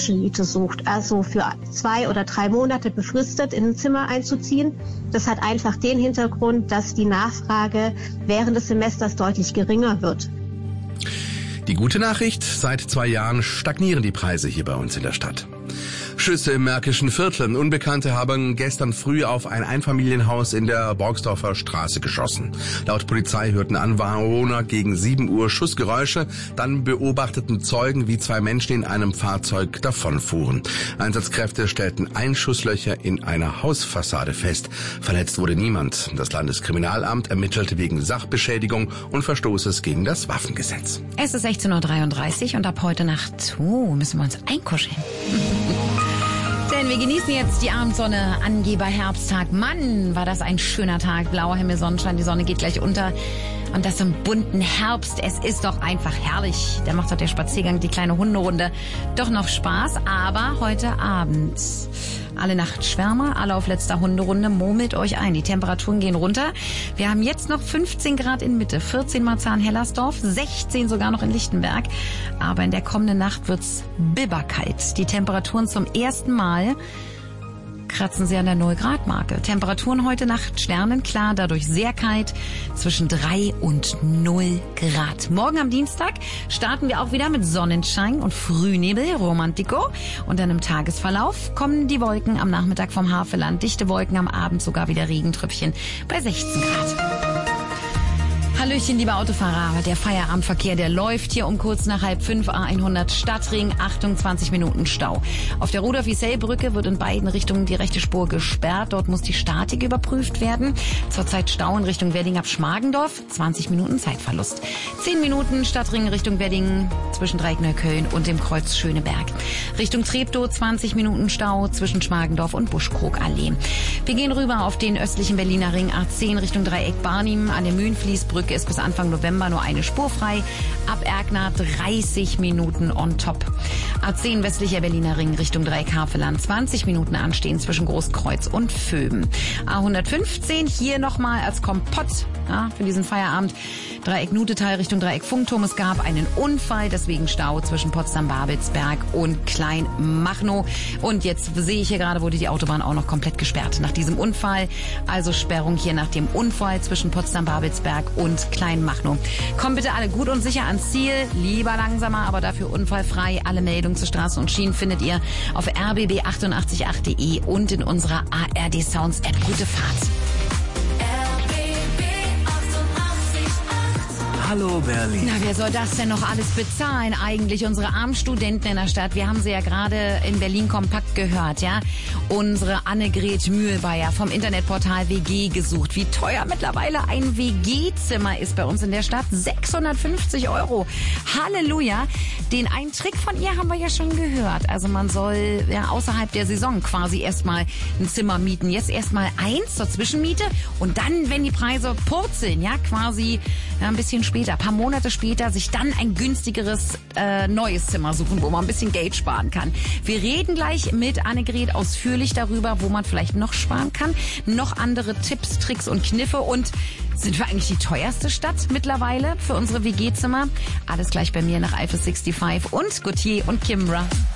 Wunschmiete sucht, also für 2 oder 3 Monate befristet in ein Zimmer einzuziehen. Das hat einfach den Hintergrund, dass die Nachfrage während des Semesters deutlich geringer wird. Die gute Nachricht, seit 2 Jahren stagnieren die Preise hier bei uns in der Stadt. Schüsse im Märkischen Viertel. Unbekannte haben gestern früh auf ein Einfamilienhaus in der Borgsdorfer Straße geschossen. Laut Polizei hörten Anwohner gegen 7 Uhr Schussgeräusche. Dann beobachteten Zeugen, wie 2 Menschen in einem Fahrzeug davonfuhren. Einsatzkräfte stellten Einschusslöcher in einer Hausfassade fest. Verletzt wurde niemand. Das Landeskriminalamt ermittelte wegen Sachbeschädigung und Verstoßes gegen das Waffengesetz. Es ist 16.33 Uhr und ab heute Nacht müssen wir uns einkuscheln. Denn wir genießen jetzt die Abendsonne, Angeber Herbsttag. Mann, war das ein schöner Tag. Blauer Himmel, Sonnenschein, die Sonne geht gleich unter. Und das im bunten Herbst. Es ist doch einfach herrlich. Da macht doch der Spaziergang, die kleine Hunderunde, doch noch Spaß. Aber heute Abend. Alle Nachtschwärmer, alle auf letzter Hunderunde, murmelt euch ein. Die Temperaturen gehen runter. Wir haben jetzt noch 15 Grad in Mitte, 14 Marzahn-Hellersdorf, 16 sogar noch in Lichtenberg. Aber in der kommenden Nacht wird's bibberkalt. Die Temperaturen zum ersten Mal kratzen sie an der 0-Grad-Marke. Temperaturen heute Nacht sternenklar, dadurch sehr kalt, zwischen 3 und 0 Grad. Morgen am Dienstag starten wir auch wieder mit Sonnenschein und Frühnebel, Romantico. Und dann im Tagesverlauf kommen die Wolken am Nachmittag vom Havelland, dichte Wolken, am Abend sogar wieder Regentröpfchen bei 16 Grad. Hallöchen, liebe Autofahrer. Der Feierabendverkehr, der läuft hier um kurz nach 4:30 A100 Stadtring. Achtung, 20 Minuten Stau. Auf der Rudolf-Isell-Brücke wird in beiden Richtungen die rechte Spur gesperrt. Dort muss die Statik überprüft werden. Zurzeit Stau in Richtung Wedding ab Schmargendorf. 20 Minuten Zeitverlust. 10 Minuten Stadtring Richtung Wedding zwischen Dreieckneukölln und dem Kreuz Schöneberg. Richtung Treptow 20 Minuten Stau zwischen Schmargendorf und Buschkrogallee. Wir gehen rüber auf den östlichen Berliner Ring A10 Richtung Dreieck Barnim. An der Mühlenfließbrücke ist bis Anfang November nur eine Spur frei. Ab Erkner 30 Minuten on top. A10 westlicher Berliner Ring Richtung Dreieck Havelland 20 Minuten anstehen zwischen Großkreuz und Vöben. A115 hier nochmal als Kompott für diesen Feierabend. Dreieck Nutetal Richtung Dreieck Funkturm. Es gab einen Unfall, deswegen Stau zwischen Potsdam-Babelsberg und Kleinmachnow. Und jetzt sehe ich hier gerade, wurde die Autobahn auch noch komplett gesperrt nach diesem Unfall. Also Sperrung hier nach dem Unfall zwischen Potsdam-Babelsberg und Kleinmachnow. Kommt bitte alle gut und sicher ans Ziel. Lieber langsamer, aber dafür unfallfrei. Alle Meldungen zu Straßen und Schienen findet ihr auf rbb888.de und in unserer ARD Sounds App. Gute Fahrt. Hallo Berlin. Na, wer soll das denn noch alles bezahlen eigentlich? Unsere armen Studenten in der Stadt. Wir haben sie ja gerade in Berlin Kompakt gehört, ja. Unsere Annegret Mühlbayer vom Internetportal WG gesucht. Wie teuer mittlerweile ein WG-Zimmer ist bei uns in der Stadt. 650 €. Halleluja. Den einen Trick von ihr haben wir ja schon gehört. Also man soll ja außerhalb der Saison quasi erstmal ein Zimmer mieten. Jetzt erstmal eins zur Zwischenmiete und dann, wenn die Preise purzeln, ja, quasi ein bisschen später, ein paar Monate später, sich dann ein günstigeres neues Zimmer suchen, wo man ein bisschen Geld sparen kann. Wir reden gleich mit Annegret ausführlich darüber, wo man vielleicht noch sparen kann. Noch andere Tipps, Tricks und Kniffe. Und sind wir eigentlich die teuerste Stadt mittlerweile für unsere WG-Zimmer? Alles gleich bei mir nach Eifel 65 und Gautier und Kimbra.